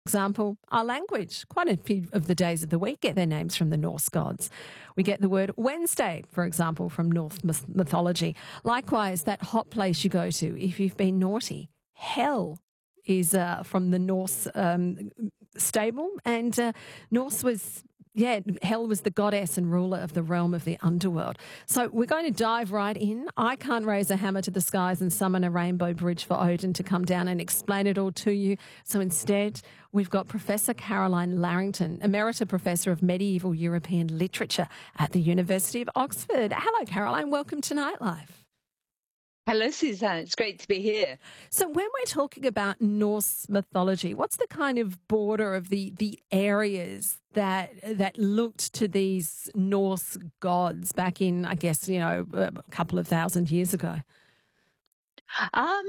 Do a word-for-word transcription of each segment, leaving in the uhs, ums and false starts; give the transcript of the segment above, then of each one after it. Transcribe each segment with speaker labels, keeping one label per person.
Speaker 1: Example, our language. Quite a few of the days of the week get their names from the Norse gods. We get the word Wednesday, for example, from Norse myth- mythology. Likewise, that hot place you go to if you've been naughty. Hell is uh, from the Norse um, stable, and uh, Norse was. Yeah, Hel was the goddess and ruler of the realm of the underworld. So we're going to dive right in. I can't raise a hammer to the skies and summon a rainbow bridge for Odin to come down and explain it all to you. So instead, we've got Professor Caroline Larrington, Emerita Professor of Medieval European Literature at the University of Oxford. Hello, Caroline. Welcome to Nightlife.
Speaker 2: Hello, Suzanne. It's great to be here.
Speaker 1: So when we're talking about Norse mythology, what's the kind of border of the the areas that that looked to these Norse gods back in, I guess, you know, a couple of thousand years ago?
Speaker 2: Um,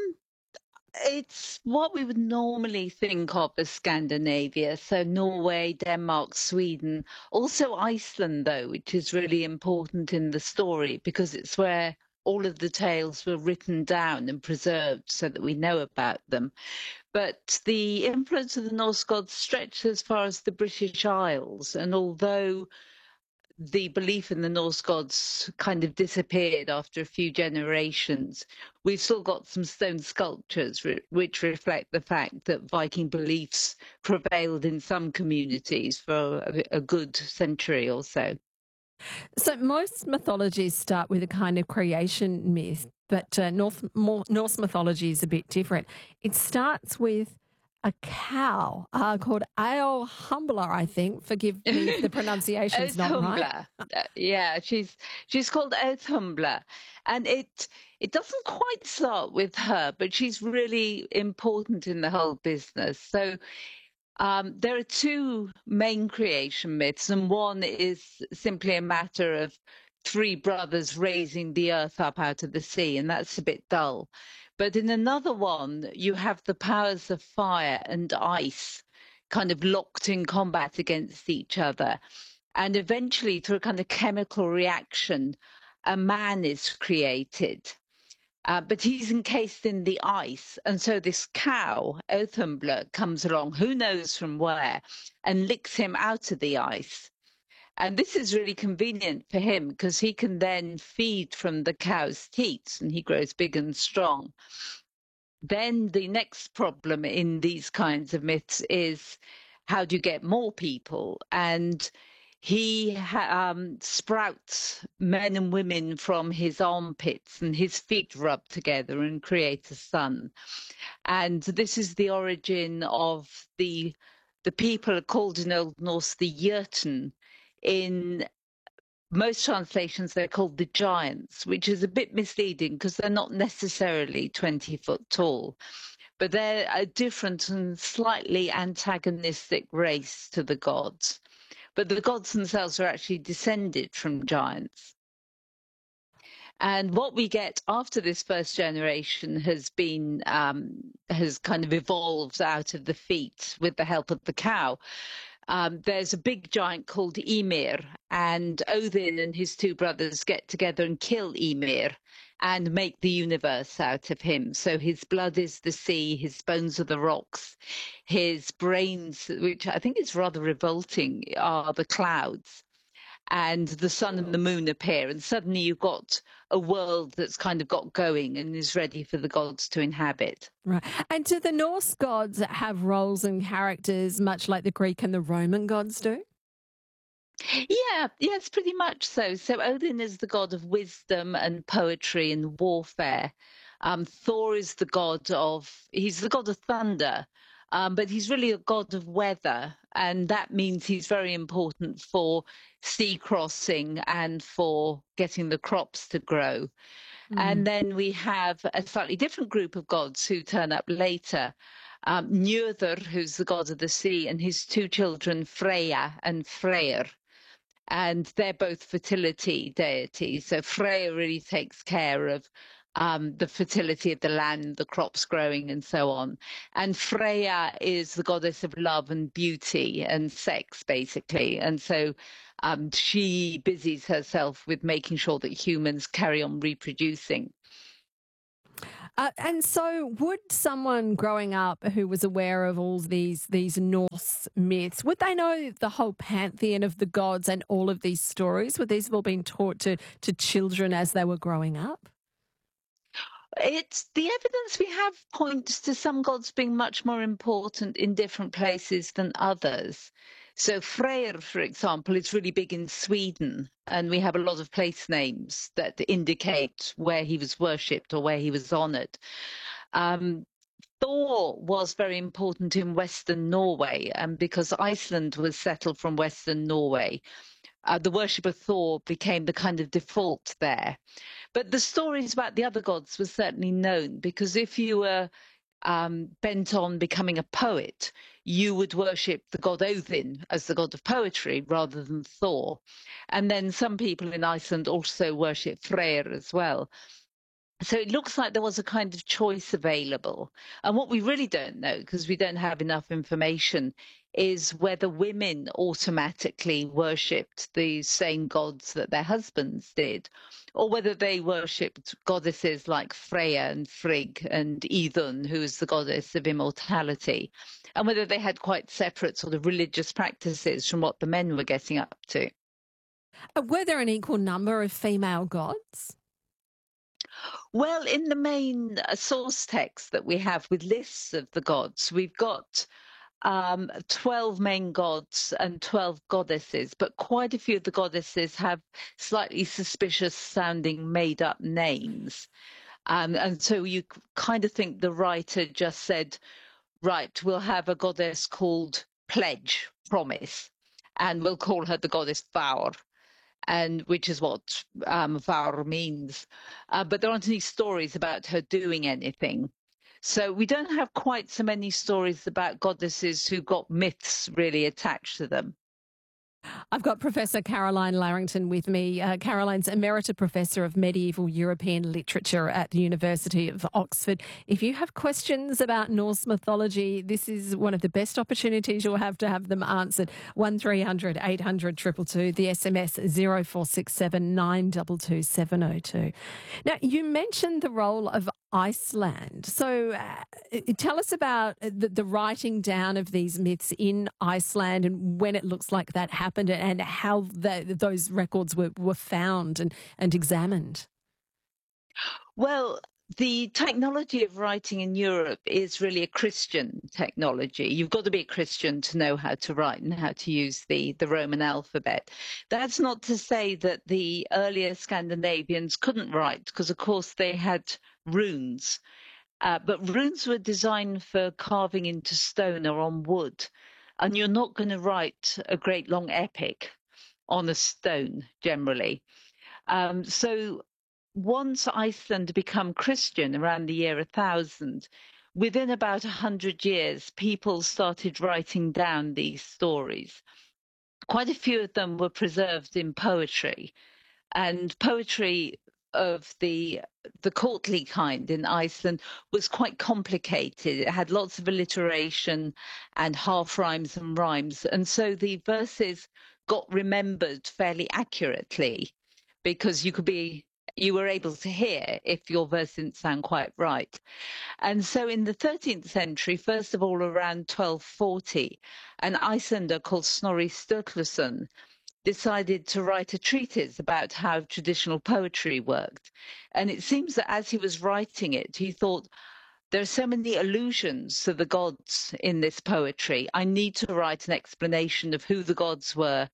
Speaker 2: it's what we would normally think of as Scandinavia. So Norway, Denmark, Sweden, also Iceland, though, which is really important in the story because it's where all of the tales were written down and preserved so that we know about them. But the influence of the Norse gods stretched as far as the British Isles. And although the belief in the Norse gods kind of disappeared after a few generations, we've still got some stone sculptures re- which reflect the fact that Viking beliefs prevailed in some communities for a, a good century or so.
Speaker 1: So most mythologies start with a kind of creation myth, but uh, North, more, Norse mythology is a bit different. It starts with a cow uh, called Aelhumbla, I think. Forgive me if the pronunciation's not right.
Speaker 2: Oathhumbla. Uh, yeah, she's she's called Oathhumbla. And it it doesn't quite start with her, but she's really important in the whole business. So Um, there are two main creation myths, and one is simply a matter of three brothers raising the earth up out of the sea, and that's a bit dull. But in another one, you have the powers of fire and ice kind of locked in combat against each other. And eventually, through a kind of chemical reaction, a man is created. Uh, but he's encased in the ice. And so this cow, Oathhumbla, comes along, who knows from where, and licks him out of the ice. And this is really convenient for him because he can then feed from the cow's teats and he grows big and strong. Then the next problem in these kinds of myths is how do you get more people? And he um, sprouts men and women from his armpits and his feet rub together and create a son. And this is the origin of the the people are called in Old Norse the Jotun. In most translations, they're called the giants, which is a bit misleading because they're not necessarily twenty foot tall, but they're a different and slightly antagonistic race to the gods. But the gods themselves are actually descended from giants. And what we get after this first generation has been um, has kind of evolved out of the feet with the help of the cow. Um, there's a big giant called Ymir, and Odin and his two brothers get together and kill Ymir and make the universe out of him. So his blood is the sea, his bones are the rocks, his brains, which I think is rather revolting, are the clouds. And the sun and the moon appear, and suddenly you've got a world that's kind of got going and is ready for the gods to inhabit.
Speaker 1: Right. And do the Norse gods have roles and characters much like the Greek and the Roman gods do?
Speaker 2: Yeah, yes, pretty much so. So Odin is the god of wisdom and poetry and warfare. Um, Thor is the god of, he's the god of thunder, um, but he's really a god of weather. And that means he's very important for sea crossing and for getting the crops to grow. And
Speaker 1: Mm.
Speaker 2: then we have a slightly different group of gods who turn up later. Um, Njörður, who's the god of the sea, and his two children, Freya and Freyr, and they're both fertility deities. So Freya really takes care of um, the fertility of the land, the crops growing, and so on. And Freya is the goddess of love and beauty and sex, basically. And so um, she busies herself with making sure that humans carry on reproducing.
Speaker 1: Uh, and so, would someone growing up who was aware of all these these Norse myths, would they know the whole pantheon of the gods and all of these stories? Would these have all been taught to to children as they were growing up?
Speaker 2: It's the evidence we have points to some gods being much more important in different places than others. So Freyr, for example, is really big in Sweden, and we have a lot of place names that indicate where he was worshipped or where he was honored. Um, Thor was very important in Western Norway, and because Iceland was settled from Western Norway, uh, the worship of Thor became the kind of default there. But the stories about the other gods were certainly known, because if you were um, bent on becoming a poet, you would worship the god Odin as the god of poetry rather than Thor. And then some people in Iceland also worship Freyr as well. So it looks like there was a kind of choice available. And what we really don't know, because we don't have enough information, is whether women automatically worshipped the same gods that their husbands did, or whether they worshipped goddesses like Freya and Frigg and Idun, who is the goddess of immortality, and whether they had quite separate sort of religious practices from what the men were getting up to.
Speaker 1: Uh, Were there an equal number of female gods?
Speaker 2: Well, in the main uh, source text that we have with lists of the gods, we've got um, twelve main gods and twelve goddesses, but quite a few of the goddesses have slightly suspicious sounding made up names. Um, and so you k- kind of think the writer just said, right, we'll have a goddess called Pledge, Promise, and we'll call her the goddess Vow, and which is what um, Var means. Uh, but there aren't any stories about her doing anything. So we don't have quite so many stories about goddesses who got myths really attached to them.
Speaker 1: I've got Professor Caroline Larrington with me. Uh, Caroline's Emerita Professor of Medieval European Literature at the University of Oxford. If you have questions about Norse mythology, this is one of the best opportunities you'll have to have them answered. one three hundred eight hundred two two two, the S M S zero four six seven nine two two seven zero two. Now, you mentioned the role of Iceland. So uh, tell us about the, the writing down of these myths in Iceland and when it looks like that happened and how the, those records were, were found and, and examined.
Speaker 2: Well, the technology of writing in Europe is really a Christian technology. You've got to be a Christian to know how to write and how to use the, the Roman alphabet. That's not to say that the earlier Scandinavians couldn't write, because of course they had runes. Uh, but runes were designed for carving into stone or on wood. And you're not going to write a great long epic on a stone generally. Um, so once Iceland became Christian around the year one thousand, within about one hundred years, people started writing down these stories. Quite a few of them were preserved in poetry, and poetry of the the courtly kind in Iceland was quite complicated. It had lots of alliteration and half rhymes and rhymes, and so the verses got remembered fairly accurately because you could be you were able to hear if your verse didn't sound quite right. And so in the thirteenth century, first of all around twelve forty, an Icelander called Snorri Sturluson decided to write a treatise about how traditional poetry worked. And it seems that as he was writing it, he thought, there are so many allusions to the gods in this poetry. I need to write an explanation of who the gods were,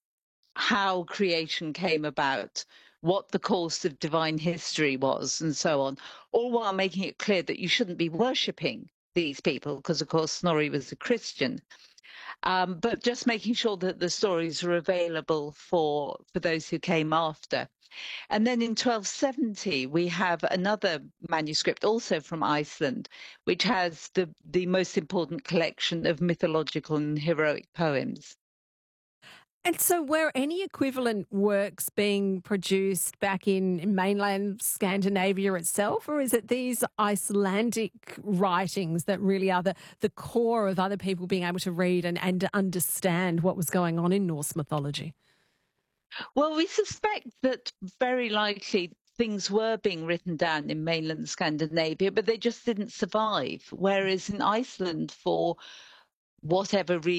Speaker 2: how creation came about, what the course of divine history was, and so on, all while making it clear that you shouldn't be worshipping these people, because of course Snorri was a Christian. Um, but just making sure that the stories are available for for those who came after. And then in twelve seventy, we have another manuscript also from Iceland, which has the, the most important collection of mythological and heroic poems.
Speaker 1: And so, were any equivalent works being produced back in mainland Scandinavia itself, or is it these Icelandic writings that really are the, the core of other people being able to read and, and to understand what was going on in Norse mythology?
Speaker 2: Well, we suspect that very likely things were being written down in mainland Scandinavia, but they just didn't survive. Whereas in Iceland, for whatever reason,